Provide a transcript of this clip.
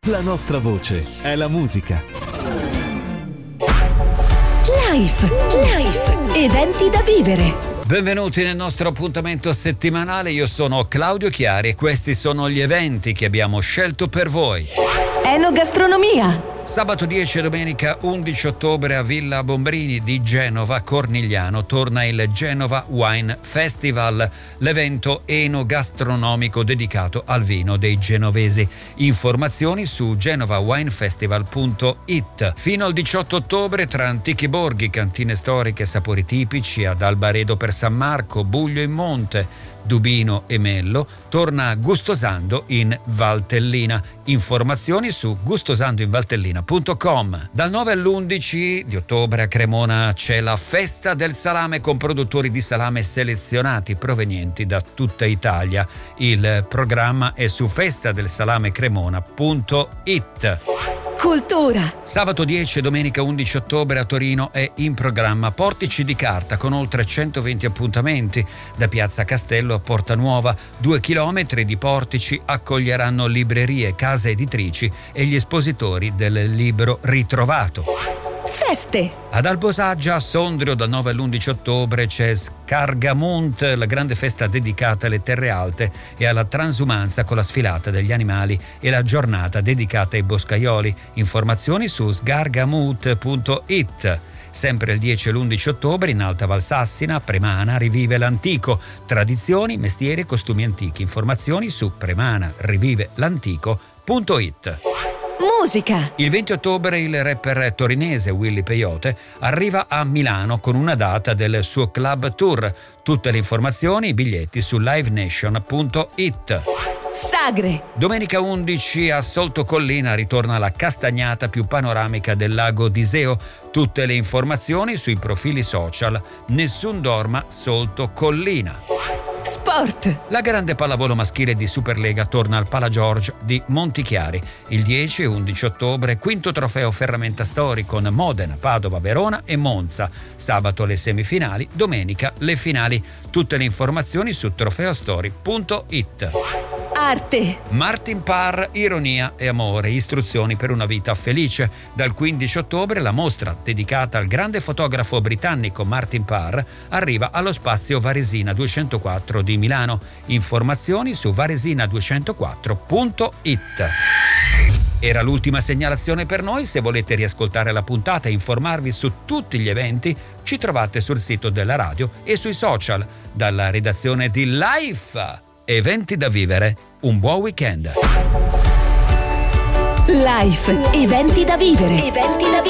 La nostra voce è la musica. Life. Eventi da vivere. Benvenuti nel nostro appuntamento settimanale, io sono Claudio Chiari e questi sono gli eventi che abbiamo scelto per voi. Enogastronomia. Sabato 10 e domenica 11 ottobre a Villa Bombrini di Genova, Cornigliano, torna il Genova Wine Festival, l'evento enogastronomico dedicato al vino dei genovesi. Informazioni su genovawinefestival.it. Fino al 18 ottobre tra antichi borghi, cantine storiche e sapori tipici ad Albaredo per San Marco, Buglio in Monte, Dubino e Mello, torna Gustosando in Valtellina. Informazioni su gustosandoinvaltellina.com. Dal 9 all'11 di ottobre a Cremona c'è la Festa del Salame con produttori di salame selezionati provenienti da tutta Italia. Il programma è su festadelsalamecremona.it. Cultura. Sabato 10 e domenica 11 ottobre a Torino è in programma Portici di Carta con oltre 120 appuntamenti. Da Piazza Castello a Porta Nuova, 2 chilometri di portici accoglieranno librerie, case editrici e gli espositori del libro ritrovato. Feste. Ad Albosaggia, a Sondrio, dal 9 all'11 ottobre c'è Scargamont, la grande festa dedicata alle terre alte e alla transumanza con la sfilata degli animali e la giornata dedicata ai boscaioli. Informazioni su sgargamut.it. Sempre il 10 e l'11 ottobre in Alta Valsassina, Premana rivive l'antico. Tradizioni, mestieri e costumi antichi. Informazioni su premanarivivelantico.it. Musica. Il 20 ottobre il rapper torinese Willy Peyote arriva a Milano con una data del suo club tour. Tutte le informazioni e i biglietti su livenation.it. Sagre. Domenica 11 a Solto Collina ritorna la castagnata più panoramica del lago d'Iseo. Tutte le informazioni sui profili social Nessun Dorma Solto Collina. Sport. La grande pallavolo maschile di Superlega torna al Pala George di Montichiari. Il 10 e 11 ottobre, quinto trofeo Ferramenta Story con Modena, Padova, Verona e Monza. Sabato le semifinali, domenica le finali. Tutte le informazioni su trofeostory.it. Arte. Martin Parr, Ironia e Amore, istruzioni per una vita felice. Dal 15 ottobre la mostra dedicata al grande fotografo britannico Martin Parr arriva allo Spazio Varesina 204 di Milano. Informazioni su varesina204.it. Era l'ultima segnalazione per noi. Se volete riascoltare la puntata e informarvi su tutti gli eventi, ci trovate sul sito della radio e sui social. Dalla redazione di Life. Eventi da vivere. Un buon weekend. Life. Eventi da vivere.